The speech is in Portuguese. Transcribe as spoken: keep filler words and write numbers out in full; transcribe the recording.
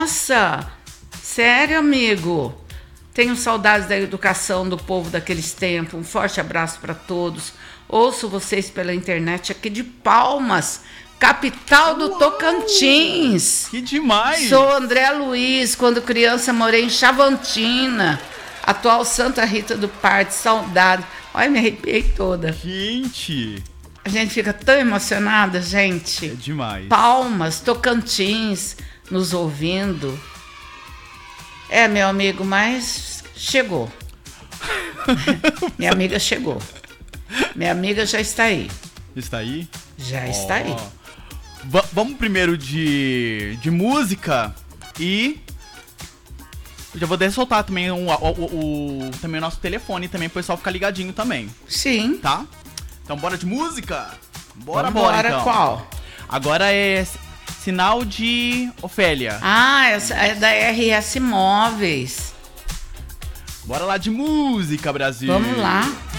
Nossa, sério, amigo? Tenho saudades da educação do povo daqueles tempos. Um forte abraço para todos. Ouço vocês pela internet aqui de Palmas, capital do Uau! Tocantins. Que demais! Sou André Luiz. Quando criança morei em Chavantina, atual Santa Rita do Parque. Saudade. Olha, me arrepiei toda. Gente! A gente fica tão emocionada, gente. É demais. Palmas, Tocantins, nos ouvindo. É, meu amigo, mas chegou. Minha amiga chegou. Minha amiga já está aí. Está aí? Já oh. está aí. V- vamos primeiro de, de música e... Já vou deixar soltar também o, o, o, o, também o nosso telefone também, pro pessoal ficar ligadinho também. Sim. Tá? Então bora de música? Bora, Vamos bora, bora então. Qual? Agora é Sinal de Ofélia. Ah, essa é da R S Móveis. Bora lá de música, Brasil. Vamos lá.